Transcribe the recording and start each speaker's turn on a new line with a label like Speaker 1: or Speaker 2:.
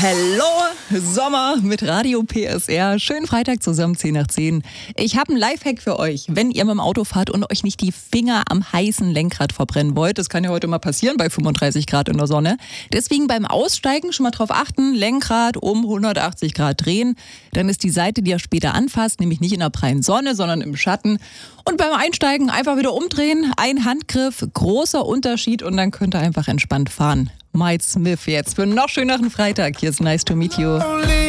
Speaker 1: Hallo, Sommer mit Radio PSR. Schönen Freitag zusammen, 10 nach 10. Ich habe einen Lifehack für euch, wenn ihr mit dem Auto fahrt und euch nicht die Finger am heißen Lenkrad verbrennen wollt. Das kann ja heute mal passieren bei 35 Grad in der Sonne. Deswegen beim Aussteigen schon mal drauf achten, Lenkrad um 180 Grad drehen. Dann ist die Seite, die ihr später anfasst, nämlich nicht in der prallen Sonne, sondern im Schatten. Und beim Einsteigen einfach wieder umdrehen, ein Handgriff, großer Unterschied und dann könnt ihr einfach entspannt fahren. Mike Smith jetzt für einen noch schöneren Freitag. Hier ist Nice to Meet You.